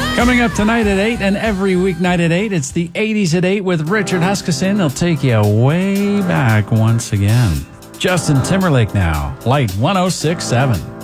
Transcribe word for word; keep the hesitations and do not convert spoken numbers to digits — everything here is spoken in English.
Coming up tonight at eight and every weeknight at eight, it's the eighties at eight with Richard Huskisson. He'll take you way back once again. Justin Timberlake now, Light one oh six point seven.